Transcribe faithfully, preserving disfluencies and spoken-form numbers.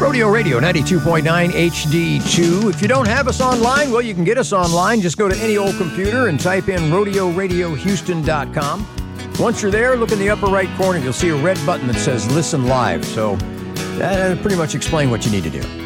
Rodeo Radio ninety-two point nine H D two. If you don't have us online, well, you can get us online. Just go to any old computer and type in rodeo radio houston dot com. Once you're there, look in the upper right corner. You'll see a red button that says Listen Live. So that'll pretty much explain what you need to do.